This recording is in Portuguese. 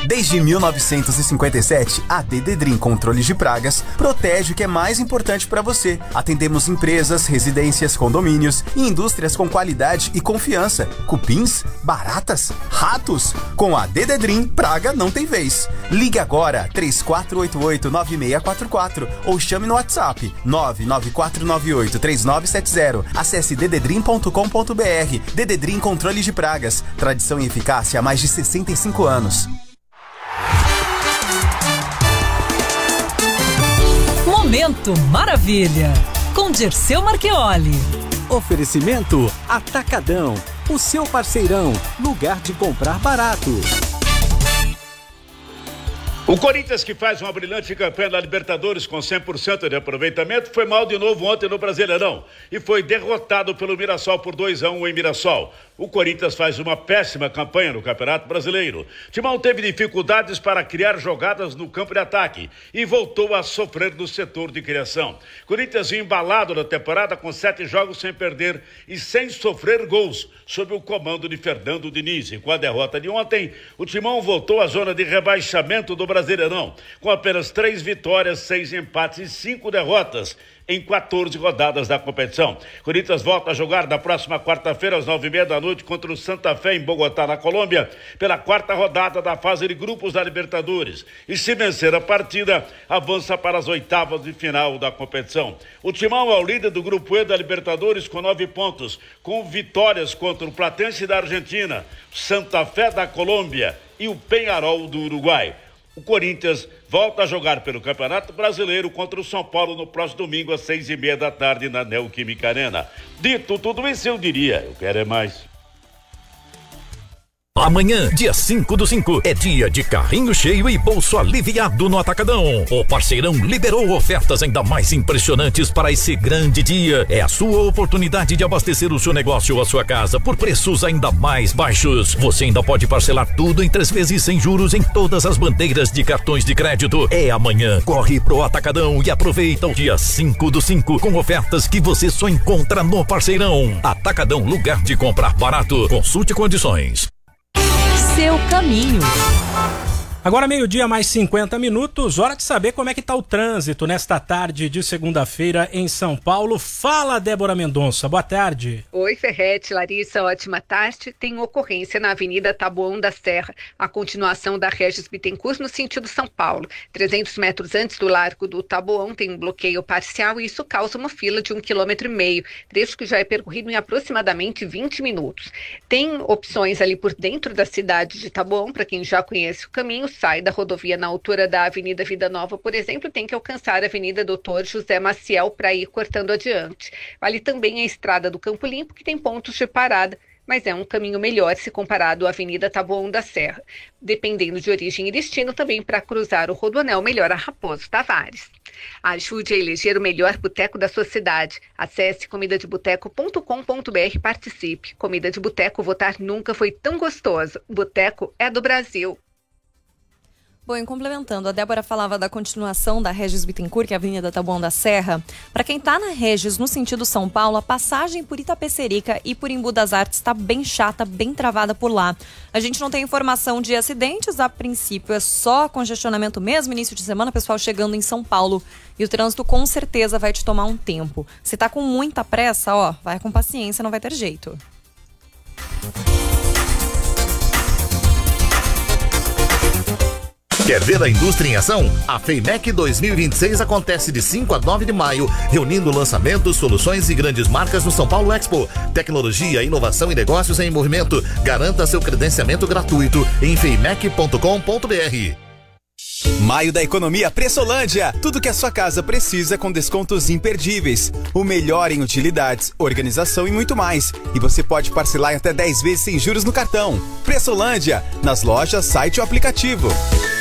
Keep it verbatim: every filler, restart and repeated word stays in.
Desde mil novecentos e cinquenta e sete, a Dededrim Controles de Pragas protege o que é mais importante para você. Atendemos empresas, residências, condomínios e indústrias com qualidade e confiança. Cupins, baratas, ratos. Com a Dededrim, praga não tem vez. Ligue agora três quatro oito oito, nove seis quatro quatro ou chame no WhatsApp nove nove quatro nove oito, três nove sete zero. Acesse dededrim ponto com ponto br. Dededrim Controles de Pragas. Tradição e eficácia há mais de sessenta e cinco anos. Momento Maravilha, com Dirceu Marchioli. Oferecimento Atacadão, o seu parceirão, lugar de comprar barato. O Corinthians, que faz uma brilhante campanha na Libertadores com cem por cento de aproveitamento, foi mal de novo ontem no Brasileirão e foi derrotado pelo Mirassol por dois a um em Mirassol. O Corinthians faz uma péssima campanha no Campeonato Brasileiro. Timão teve dificuldades para criar jogadas no campo de ataque e voltou a sofrer no setor de criação. Corinthians embalado na temporada com sete jogos sem perder e sem sofrer gols, sob o comando de Fernando Diniz. E com a derrota de ontem, o Timão voltou à zona de rebaixamento do Brasileirão, com apenas três vitórias, seis empates e cinco derrotas em quatorze rodadas da competição. Corinthians volta a jogar na próxima quarta-feira, às nove e meia da noite, contra o Santa Fé, em Bogotá, na Colômbia, pela quarta rodada da fase de grupos da Libertadores. E se vencer a partida, avança para as oitavas de final da competição. O Timão é o líder do grupo E da Libertadores com nove pontos, com vitórias contra o Platense da Argentina, Santa Fé da Colômbia e o Peñarol do Uruguai. O Corinthians volta a jogar pelo Campeonato Brasileiro contra o São Paulo no próximo domingo às seis e meia da tarde na Neoquímica Arena. Dito tudo isso, eu diria, eu quero é mais. Amanhã, dia cinco do cinco, é dia de carrinho cheio e bolso aliviado no Atacadão. O parceirão liberou ofertas ainda mais impressionantes para esse grande dia. É a sua oportunidade de abastecer o seu negócio ou a sua casa por preços ainda mais baixos. Você ainda pode parcelar tudo em três vezes sem juros em todas as bandeiras de cartões de crédito. É amanhã. Corre pro Atacadão e aproveita o dia cinco do cinco com ofertas que você só encontra no parceirão. Atacadão, lugar de comprar barato. Consulte condições. Seu caminho. Agora meio-dia mais cinquenta minutos, hora de saber como é que tá o trânsito nesta tarde de segunda-feira em São Paulo. Fala, Débora Mendonça, boa tarde. Oi, Ferrete, Larissa, ótima tarde. Tem ocorrência na Avenida Taboão da Serra, a continuação da Regis Bittencourt no sentido São Paulo. trezentos metros antes do Largo do Taboão tem um bloqueio parcial e isso causa uma fila de um quilômetro e meio, trecho que já é percorrido em aproximadamente vinte minutos. Tem opções ali por dentro da cidade de Taboão, para quem já conhece o caminho. Sai da rodovia na altura da Avenida Vida Nova, por exemplo, tem que alcançar a Avenida Doutor José Maciel para ir cortando adiante. Vale também a Estrada do Campo Limpo, que tem pontos de parada, mas é um caminho melhor se comparado à Avenida Taboão da Serra. Dependendo de origem e destino, também para cruzar o Rodoanel, melhor a Raposo Tavares. Ajude a eleger o melhor boteco da sua cidade. Acesse comida de boteco ponto com ponto br e participe. Comida de Boteco, votar nunca foi tão gostoso. Boteco é do Brasil. Bom, e complementando, a Débora falava da continuação da Regis Bittencourt, que é a Avenida Taboão da Serra. Para quem está na Regis, no sentido São Paulo, a passagem por Itapecerica e por Embu das Artes está bem chata, bem travada por lá. A gente não tem informação de acidentes, a princípio é só congestionamento mesmo, início de semana, pessoal chegando em São Paulo. E o trânsito com certeza vai te tomar um tempo. Se tá com muita pressa, ó, vai com paciência, não vai ter jeito. Quer ver a indústria em ação? A FEIMEC dois mil e vinte e seis acontece de cinco a nove de maio, reunindo lançamentos, soluções e grandes marcas no São Paulo Expo. Tecnologia, inovação e negócios em movimento. Garanta seu credenciamento gratuito em feimec ponto com ponto br. Maio da Economia Pressolândia. Tudo que a sua casa precisa com descontos imperdíveis. O melhor em utilidades, organização e muito mais. E você pode parcelar em até dez vezes sem juros no cartão. Pressolândia, nas lojas, site ou aplicativo.